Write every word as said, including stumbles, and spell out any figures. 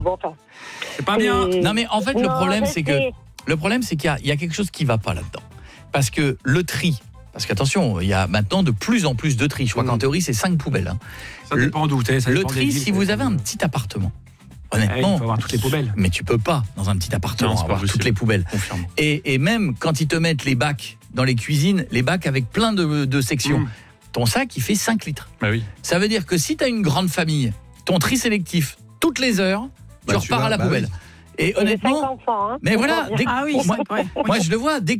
Bon, enfin. C'est pas bien. Et- Non mais en fait le Non, problème c'est que restez. le problème c'est qu'il y a, il y a quelque chose qui va pas là-dedans. Parce que le tri, parce qu'attention, il y a maintenant de plus en plus de tri. Je crois Mmh. qu'en théorie c'est cinq poubelles. Hein. Ça dépend d'où t'es. Ça Le dépend des tri, villes, si ça vous dépend avez un de- petit appartement, Ouais, il honnêtement, faut avoir toutes les poubelles. mais tu peux pas dans un petit appartement Non, c'est pas avoir possible. toutes les poubelles. Confirme. Et, et même quand ils te mettent les bacs dans les cuisines, les bacs avec plein de, de sections, Mmh. ton sac il fait cinq litres. Bah oui. Ça veut dire que si tu as une grande famille, ton tri sélectif, toutes les heures, tu Bah, tu repars vas- à la bah poubelle. oui. Et Et les cinq honnêtement, enfants, hein. mais voilà, dès que- Ah oui, moi, ouais, ouais. moi je le vois, dès